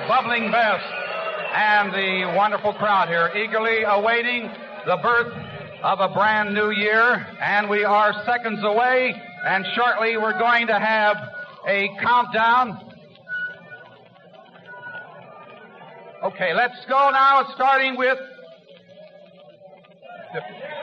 Bubbling Bess, and the wonderful crowd here eagerly awaiting the birth of a brand new year. And we are seconds away, and shortly we're going to have a countdown. Okay, let's go now, starting with